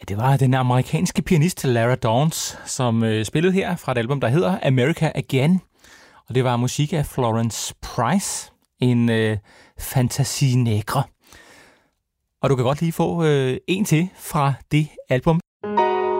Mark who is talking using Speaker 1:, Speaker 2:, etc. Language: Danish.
Speaker 1: Det var den amerikanske pianist Lara Dawns, som spillede her fra et album, der hedder America Again. Og det var musik af Florence Price, en fantasie negre. Og du kan godt lige få en til fra det album.